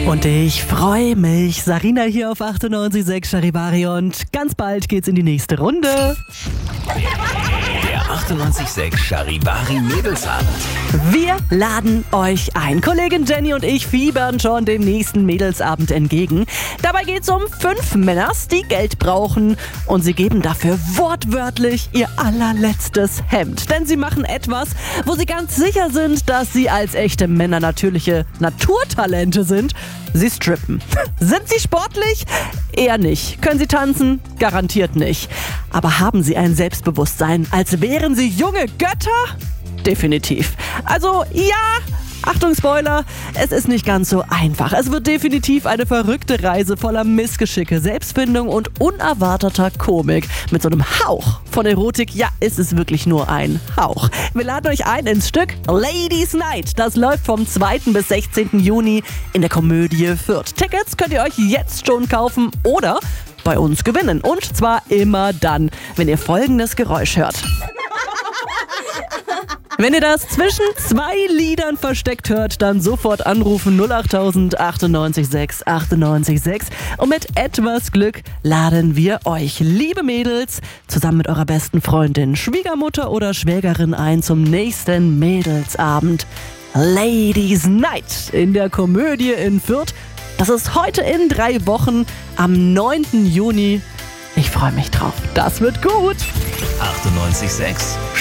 Und ich freue mich. Sarina hier auf 98.6 Charivari und ganz bald geht's in die nächste Runde. Der 98.6 Charivari Mädelsabend. Wir laden euch ein. Kollegin Jenny und ich fiebern schon dem nächsten Mädelsabend entgegen. Dabei geht's um 5 Männers, die Geld brauchen. Und sie geben dafür wortwörtlich ihr allerletztes Hemd. Denn sie machen etwas, wo sie ganz sicher sind, dass sie als echte Männer natürliche Naturtalente sind. Sie strippen. Sind sie sportlich? Eher nicht. Können sie tanzen? Garantiert nicht. Aber haben sie ein Selbstbewusstsein, als wären sie junge Götter? Definitiv. Also ja, Achtung Spoiler, es ist nicht ganz so einfach. Es wird definitiv eine verrückte Reise voller Missgeschicke, Selbstfindung und unerwarteter Komik. Mit so einem Hauch von Erotik, ja, ist es wirklich nur ein Hauch. Wir laden euch ein ins Stück Ladies Night. Das läuft vom 2. bis 16. Juni in der Komödie Fürth. Tickets könnt ihr euch jetzt schon kaufen oder bei uns gewinnen. Und zwar immer dann, wenn ihr folgendes Geräusch hört. Wenn ihr das zwischen 2 Liedern versteckt hört, dann sofort anrufen 08000 98.6 98.6 und mit etwas Glück laden wir euch, liebe Mädels, zusammen mit eurer besten Freundin, Schwiegermutter oder Schwägerin ein zum nächsten Mädelsabend. Ladies Night in der Komödie in Fürth. Das ist heute in 3 Wochen am 9. Juni. Ich freue mich drauf. Das wird gut. 98.6